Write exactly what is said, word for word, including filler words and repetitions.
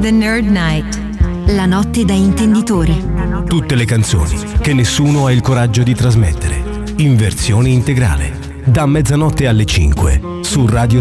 The Nerd Night. La notte da intenditori. Tutte le canzoni che nessuno ha il coraggio di trasmettere. In versione integrale. Da mezzanotte alle cinque su Radio